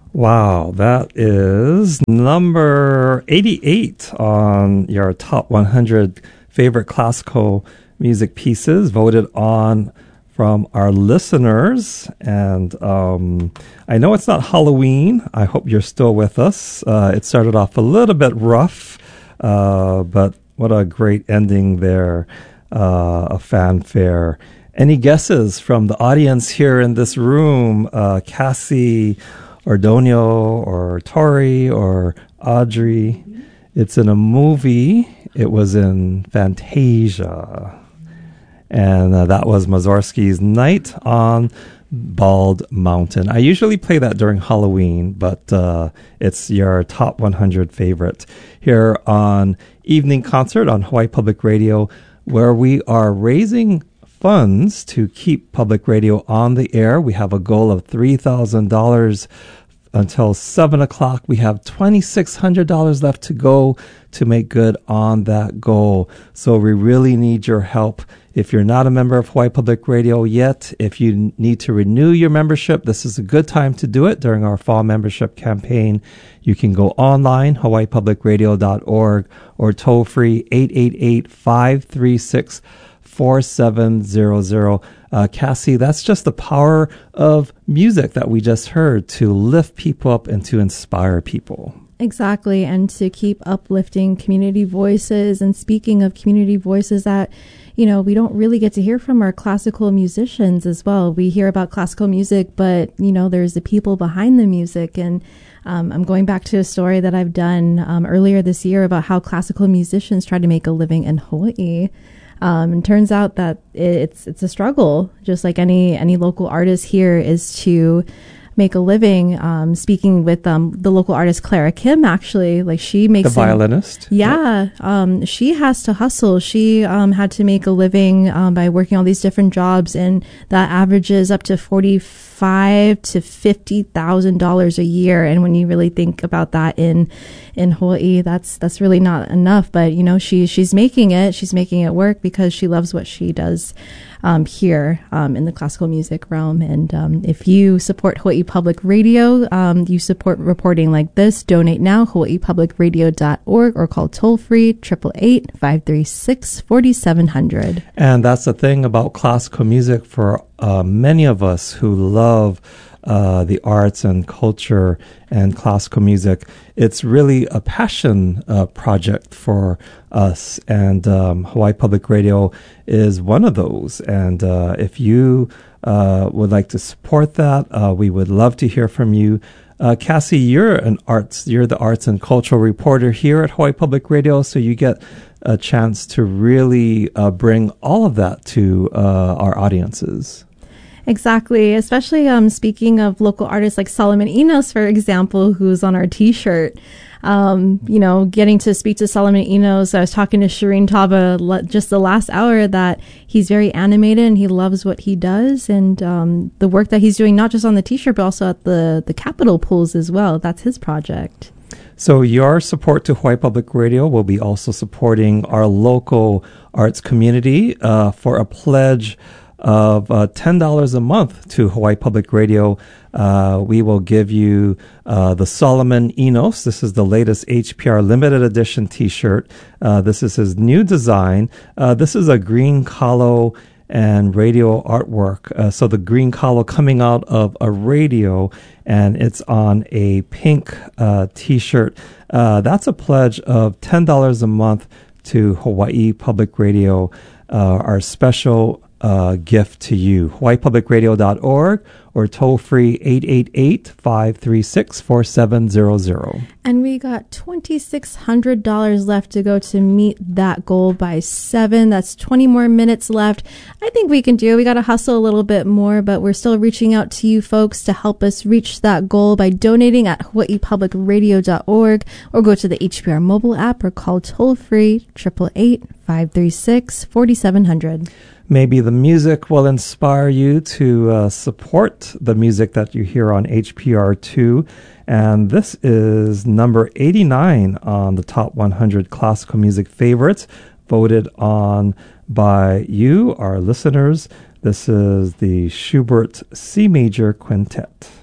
Wow, that is number 88 on your top 100 favorite classical music pieces voted on from our listeners. And I know it's not Halloween. I hope you're still with us. It started off a little bit rough, but what a great ending there, a fanfare. Any guesses from the audience here in this room? Cassie, or Donio, or Tori, or Audrey. It's in a movie. It was in Fantasia. And that was Mussorgsky's Night on Bald Mountain. I usually play that during Halloween, but it's your top 100 favorite here on Evening Concert on Hawaii Public Radio, where we are raising funds to keep public radio on the air. We have a goal of $3,000 until 7 o'clock. We have $2,600 left to go to make good on that goal. So we really need your help. If you're not a member of Hawaii Public Radio yet, if you need to renew your membership, this is a good time to do it during our fall membership campaign. You can go online, hawaiipublicradio.org, or toll free 888-536-4700. Cassie, that's just the power of music that we just heard to lift people up and to inspire people. Exactly, and to keep uplifting community voices. And speaking of community voices that, we don't really get to hear from our classical musicians as well. We hear about classical music, but, there's the people behind the music. And I'm going back to a story that I've done earlier this year about how classical musicians try to make a living in Hawaii. And turns out that it's a struggle, just like any local artist here is to make a living. Speaking with the local artist Clara Kim, actually, like she makes the violinist. Yeah, she has to hustle. She had to make a living by working all these different jobs, and that averages up to $45,000 to $50,000 a year. And when you really think about that in Hawaii, that's really not enough. But she's making it. She's making it work because she loves what she does here in the classical music realm. And if you support Hawaii Public Radio, you support reporting like this. Donate now, hawaiipublicradio.org, or call toll free 888-536-4700. And that's the thing about classical music for many of us who love the arts and culture and classical music. It's really a passion project for us, and Hawaii Public Radio is one of those. And if you would like to support that, we would love to hear from you. Cassie, you're the arts and cultural reporter here at Hawaii Public Radio, so you get a chance to really bring all of that to our audiences. Exactly. Especially speaking of local artists like Solomon Enos, for example, who's on our T-shirt. Getting to speak to Solomon Enos. I was talking to Shireen Taba just the last hour that he's very animated and he loves what he does, and the work that he's doing, not just on the T-shirt, but also at the Capitol pools as well. That's his project. So your support to Hawaii Public Radio will be also supporting our local arts community for a pledge of $10 a month to Hawaii Public Radio. We will give you the Solomon Enos. This is the latest HPR limited edition T-shirt. This is his new design. This is a green kalo and radio artwork. So the green kalo coming out of a radio, and it's on a pink T-shirt. That's a pledge of $10 a month to Hawaii Public Radio, our special gift to you. hawaiipublicradio.org, or toll free 888-536-4700. And we got $2,600 left to go to meet that goal by 7. That's 20 more minutes left. I think we can do it. We got to hustle a little bit more, but we're still reaching out to you folks to help us reach that goal by donating at hawaiipublicradio.org, or go to the HPR mobile app, or call toll free 888-536-4700. Maybe the music will inspire you to support the music that you hear on HPR2. And this is number 89 on the top 100 classical music favorites, voted on by you, our listeners. This is the Schubert C Major Quintet.